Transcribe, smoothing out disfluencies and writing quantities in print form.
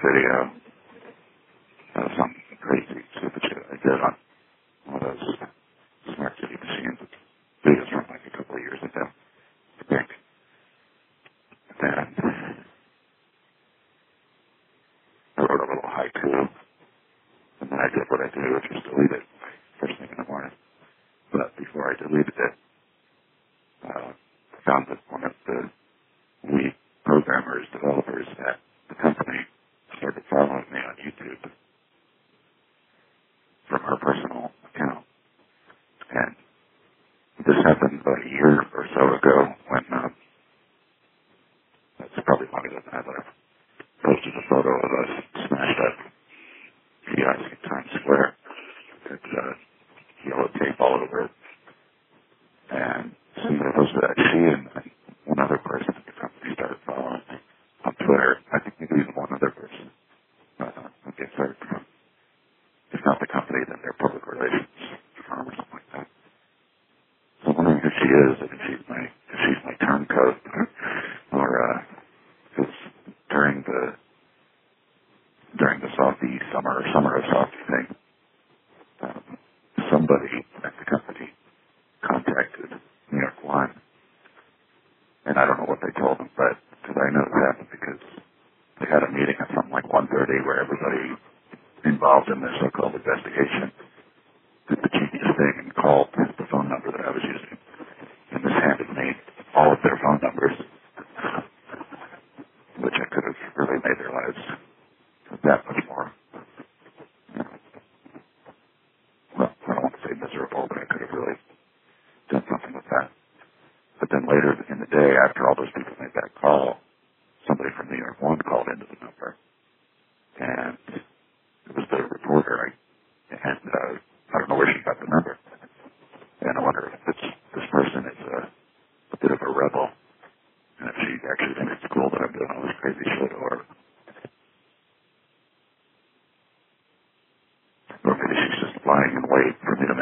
video of some crazy, stupid shit I did on one of those Smart City machines. Videos from like a couple of years ago, I think. And I wrote a little haiku, and then I did what I do, which was delete it first thing in the morning. But before I deleted it, I found that one of the lead programmers, developers at the company started following me on YouTube from her personal account. And this happened about a year or so ago when, that's probably longer than that, but I posted a photo of us smashed up kiosk in Times Square with yellow tape all over it. And somebody posted that she and one other person at the company started following me on Twitter. I think maybe even one other person. Okay, sorry. If not the company, then their public relations firm or something like that. So I'm wondering who she is, if she's my turncoat, or because during the Softy summer of Softy thing, somebody at the company contacted New York One, and I don't know what they told them, but because I know it happened because they had a meeting at something like 1:30 where everybody involved in this so-called investigation did the genius thing and called the phone number that I was using, and this handed me all of their phone numbers, which I could have really made their lives that much more, well, I don't want to say miserable, but I could have really done something with that. But then later in the day, after all those people made that call, somebody from New York One called into the number, and it was the reporter, and I don't know where she got the number, and I wonder if this person is a bit of a rebel, and if she actually thinks it's cool that I'm doing all this crazy shit, or maybe she's just lying in wait for me to